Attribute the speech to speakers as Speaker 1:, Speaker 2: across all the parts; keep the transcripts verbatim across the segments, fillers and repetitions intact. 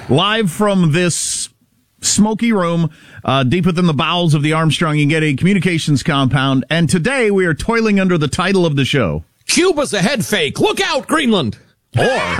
Speaker 1: Live from this smoky room, uh, deep within the bowels of the Armstrong and Getty Communications compound. And today we are toiling under the title of the show.
Speaker 2: Cuba's a head fake. Look out, Greenland. Or,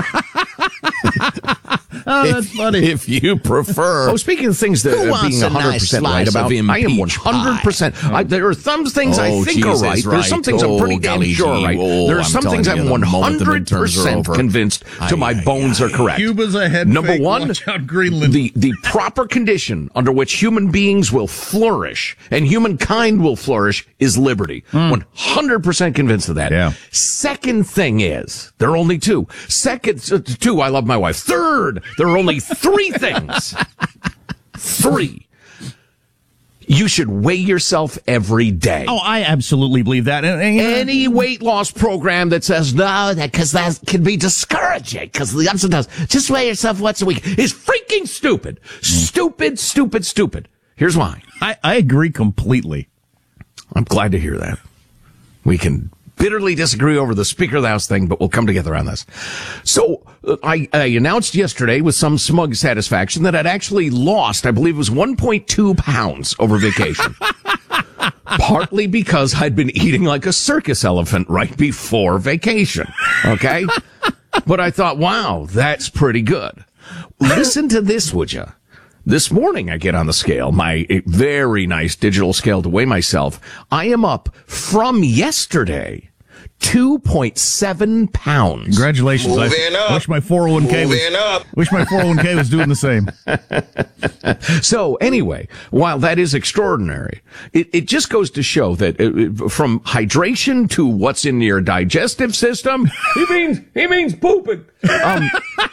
Speaker 1: oh, that's
Speaker 2: if,
Speaker 1: funny.
Speaker 2: If you prefer.
Speaker 3: Oh, speaking of things that
Speaker 2: Who
Speaker 3: are
Speaker 2: wants
Speaker 3: being
Speaker 2: a
Speaker 3: one hundred percent
Speaker 2: nice
Speaker 3: right
Speaker 2: slice
Speaker 3: about,
Speaker 2: of
Speaker 3: I am
Speaker 2: impeach
Speaker 3: one hundred percent. I, there are some things
Speaker 2: Oh,
Speaker 3: I think
Speaker 2: Jesus,
Speaker 3: are right.
Speaker 2: right.
Speaker 3: There's some things I'm pretty
Speaker 2: Oh,
Speaker 3: damn
Speaker 2: golly
Speaker 3: sure are right.
Speaker 2: gee.
Speaker 3: There
Speaker 2: Oh,
Speaker 3: are some
Speaker 2: I'm
Speaker 3: things
Speaker 2: telling
Speaker 3: I'm
Speaker 2: you,
Speaker 3: one
Speaker 2: the moment the
Speaker 3: hundred
Speaker 2: midterms are
Speaker 3: percent
Speaker 2: over.
Speaker 3: convinced to my
Speaker 2: Aye,
Speaker 3: bones
Speaker 2: aye,
Speaker 3: are correct.
Speaker 1: Cuba's a head
Speaker 3: Number
Speaker 1: fake.
Speaker 3: one,
Speaker 1: Watch out, Greenland.
Speaker 3: the, the proper condition under which human beings will flourish and humankind will flourish is liberty.
Speaker 1: Mm.
Speaker 3: one hundred percent convinced of that.
Speaker 1: Yeah.
Speaker 3: Second thing is, there are only two. Second, uh, two, I love my wife. Third, there are only three things. Three. You should weigh yourself every day.
Speaker 1: Oh, I absolutely believe that. And, and, you know,
Speaker 3: Any weight loss program that says, no, that because that can be discouraging because the ups and downs, just weigh yourself once a week is freaking stupid. Stupid, stupid, stupid. Here's why.
Speaker 1: I, I agree completely.
Speaker 3: I'm glad to hear that. We can bitterly disagree over the Speaker of the House thing, but we'll come together on this. So uh, I, I announced yesterday with some smug satisfaction that I'd actually lost, I believe it was one point two pounds over vacation. Partly because I'd been eating like a circus elephant right before vacation. Okay? But I thought, wow, that's pretty good. Listen to this, would you? This morning I get on the scale, my very nice digital scale to weigh myself. I am up from yesterday two point seven pounds.
Speaker 1: Congratulations.
Speaker 4: Moving
Speaker 1: I
Speaker 4: up.
Speaker 1: wish my four oh one k was,
Speaker 4: Moving up.
Speaker 1: wish my four oh one k was doing the same.
Speaker 3: So anyway, while that is extraordinary, it, it just goes to show that uh, from hydration to what's in your digestive system, he means, he means pooping. Um,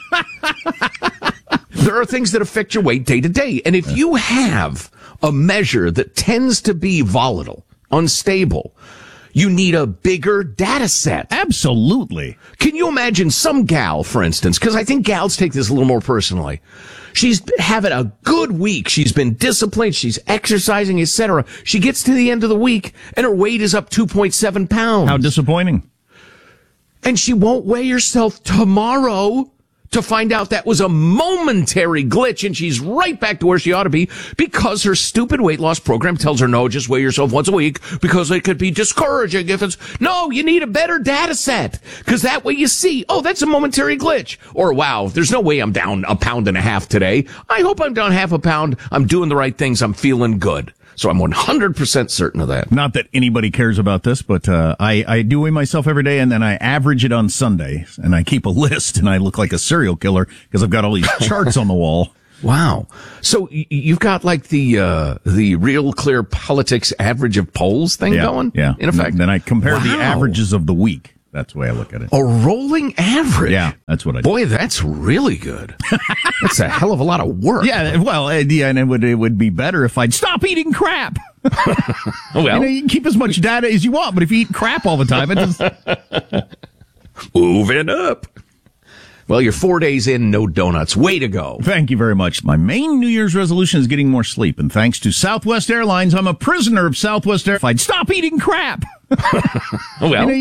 Speaker 3: there are things that affect your weight day to day. And if you have a measure that tends to be volatile, unstable, you need a bigger data set.
Speaker 1: Absolutely.
Speaker 3: Can you imagine some gal, for instance, because I think gals take this a little more personally. She's having a good week. She's been disciplined. She's exercising, et cetera. She gets to the end of the week and her weight is up two point seven pounds.
Speaker 1: How disappointing.
Speaker 3: And she won't weigh herself tomorrow to find out that was a momentary glitch and she's right back to where she ought to be because her stupid weight loss program tells her, no, just weigh yourself once a week because it could be discouraging if it's, no, you need a better data set because that way you see, oh, that's a momentary glitch. Or, wow, there's no way I'm down a pound and a half today. I hope I'm down half a pound. I'm doing the right things. I'm feeling good. So I'm one hundred percent certain of that.
Speaker 1: Not that anybody cares about this, but uh, I, I do weigh myself every day, and then I average it on Sunday, and I keep a list, and I look like a serial killer because I've got all these charts on the wall.
Speaker 3: Wow. So y- you've got like the uh, the Real Clear Politics average of polls thing
Speaker 1: Yeah,
Speaker 3: going?
Speaker 1: yeah.
Speaker 3: In effect?
Speaker 1: And then I compare the
Speaker 3: Wow.
Speaker 1: averages of the week. That's the way I look at it.
Speaker 3: A rolling average?
Speaker 1: Yeah, that's what I do.
Speaker 3: Boy, that's really good. That's a hell of a lot of work.
Speaker 1: Yeah, well, uh, yeah, and it would it would be better if I'd stop eating crap.
Speaker 3: Well,
Speaker 1: You know, you can keep as much data as you want, but if you eat crap all the time, it just...
Speaker 3: moving up. Well, you're four days in, no donuts. Way to go.
Speaker 1: Thank you very much. My main New Year's resolution is getting more sleep, and thanks to Southwest Airlines, I'm a prisoner of Southwest Airlines. If I'd stop eating crap.
Speaker 3: Well,
Speaker 1: You know,